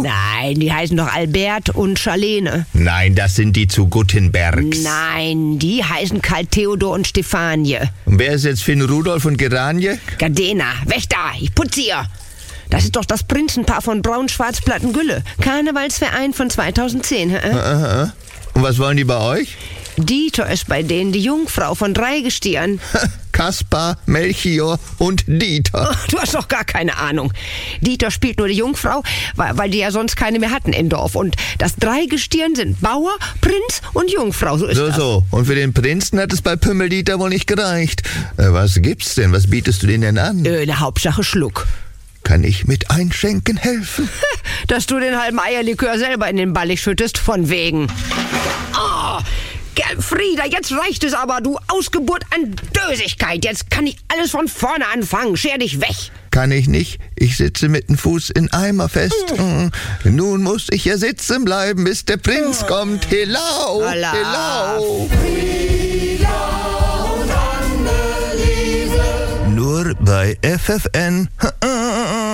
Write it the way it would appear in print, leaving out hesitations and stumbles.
Nein, die heißen doch Albert und Charlene. Nein, das sind die zu Guttenbergs. Nein, die heißen Karl Theodor und Stefanie. Und wer ist jetzt Finn Rudolf und Geranie? Gardena, weg da, ich putze ihr. Das ist doch das Prinzenpaar von Braun-Schwarz-Platten-Gülle. Karnevalsverein von 2010. Und was wollen die bei euch? Dieter ist bei denen die Jungfrau von 3 Gestirn. Kaspar, Melchior und Dieter. Ach, du hast doch gar keine Ahnung. Dieter spielt nur die Jungfrau, weil die ja sonst keine mehr hatten im Dorf. Und das 3 Gestirn sind Bauer, Prinz und Jungfrau. So ist das. So. Und für den Prinzen hat es bei Pümmeldieter wohl nicht gereicht. Was gibt's denn? Was bietest du denen denn an? Der Hauptsache Schluck. Kann ich mit Einschenken helfen? Dass du den halben Eierlikör selber in den Ballig schüttest, von wegen. Oh, Frieda, jetzt reicht es aber, du Ausgeburt an Dösigkeit. Jetzt kann ich alles von vorne anfangen. Scher dich weg. Kann ich nicht. Ich sitze mit dem Fuß in Eimer fest. Nun muss ich hier sitzen bleiben, bis der Prinz kommt. Helau, helau. Frieda und Anneliese. Nur bei FFN.